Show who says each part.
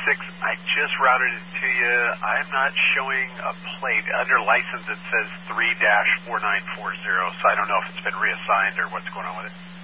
Speaker 1: I just routed it to you. I'm not showing a plate. Under license, it says 3-4940, so I don't know if it's been reassigned or what's going on with it.